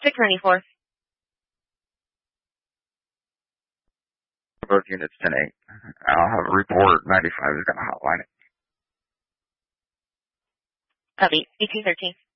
694. Both units 10-8. I'll have a report. 95 is going to hotline it. Copy. 1813.